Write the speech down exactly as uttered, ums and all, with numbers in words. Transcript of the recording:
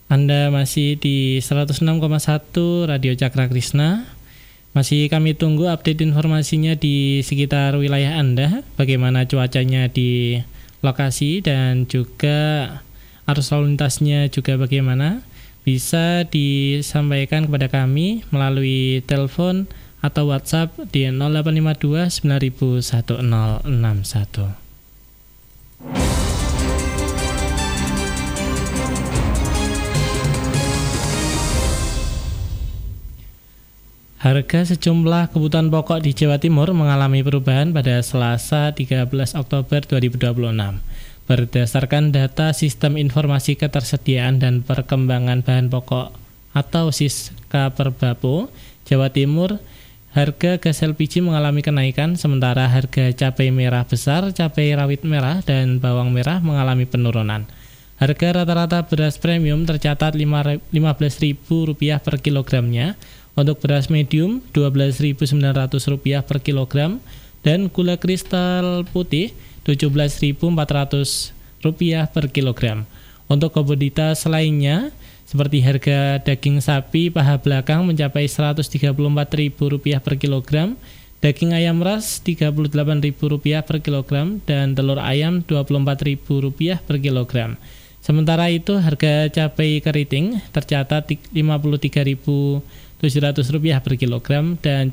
Anda masih di seratus enam koma satu Radio Cakra Krisna. Masih kami tunggu update informasinya di sekitar wilayah Anda, bagaimana cuacanya di lokasi dan juga arus lalu lintasnya juga bagaimana. Bisa disampaikan kepada kami melalui telepon atau WhatsApp di nol delapan lima dua sembilan satu nol enam satu. Harga sejumlah kebutuhan pokok di Jawa Timur mengalami perubahan pada Selasa tiga belas Oktober dua ribu dua puluh enam. Berdasarkan data Sistem Informasi Ketersediaan dan Perkembangan Bahan Pokok atau Siska Perbapo, Jawa Timur, harga gas L P G mengalami kenaikan, sementara harga cabai merah besar, cabai rawit merah, dan bawang merah mengalami penurunan. Harga rata-rata beras premium tercatat lima belas ribu rupiah per kilogramnya, untuk beras medium dua belas ribu sembilan ratus rupiah per kilogram, dan gula kristal putih tujuh belas ribu empat ratus rupiah per kilogram. Untuk komoditas lainnya, seperti harga daging sapi paha belakang mencapai seratus tiga puluh empat ribu rupiah per kilogram, daging ayam ras tiga puluh delapan ribu rupiah per kilogram, dan telur ayam dua puluh empat ribu rupiah per kilogram. Sementara itu, harga cabai keriting tercatat lima puluh tiga ribu tujuh ratus rupiah per kilogram, dan